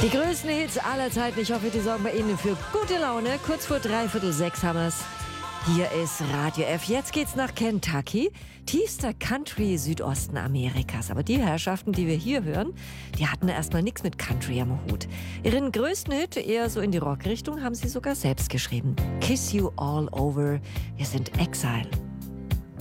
Die größten Hits aller Zeiten. Ich hoffe, die sorgen bei Ihnen für gute Laune. Kurz vor 5:45 haben wir's. Hier ist Radio F. Jetzt geht's nach Kentucky, tiefster Country Südosten Amerikas. Aber die Herrschaften, die wir hier hören, die hatten erstmal nichts mit Country am Hut. Ihren größten Hit, eher so in die Rockrichtung, haben sie sogar selbst geschrieben. Kiss You All Over. Wir sind Exile.